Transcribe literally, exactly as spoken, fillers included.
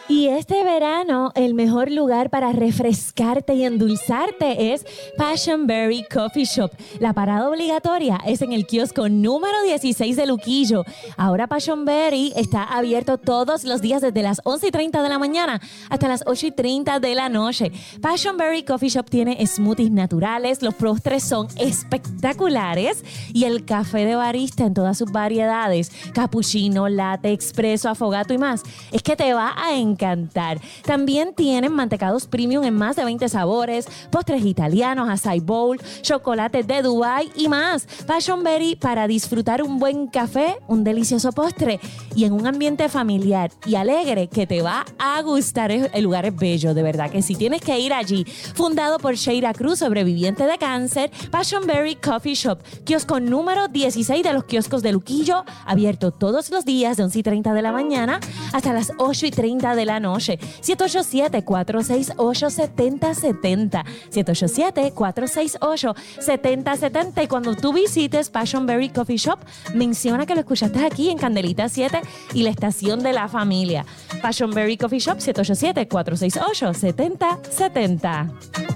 Y este verano, el mejor lugar para refrescarte y endulzarte es Passion Berry Coffee Shop. La parada obligatoria es en el kiosco número dieciséis de Luquillo. Ahora Passion Berry está abierto todos los días desde las once y treinta de la mañana hasta las ocho y treinta de la noche. Passion Berry Coffee Shop tiene smoothies naturales, los postres son espectaculares y el café de barista en todas sus variedades, cappuccino, latte, expreso, afogato y más. Es que te va a encantar. encantar. También tienen mantecados premium en más de veinte sabores, postres italianos, açaí bowl, chocolates de Dubai y más. Passion Berry para disfrutar un buen café, un delicioso postre y en un ambiente familiar y alegre que te va a gustar. El lugar es bello, de verdad que sí. Tienes que ir allí. Fundado por Sheira Cruz, sobreviviente de cáncer, Passion Berry Coffee Shop, kiosco número dieciséis de los kioscos de Luquillo, abierto todos los días de once y treinta de la mañana hasta las ocho y treinta de la noche. siete ocho siete, cuatro seis ocho, siete cero siete cero. siete ocho siete, cuatro seis ocho, siete cero siete cero. Y cuando tú visites Passion Berry Coffee Shop, menciona que lo escuchaste aquí en Candelita siete y la estación de la familia. Passion Berry Coffee Shop, siete ocho siete, cuatro seis ocho, siete cero siete cero.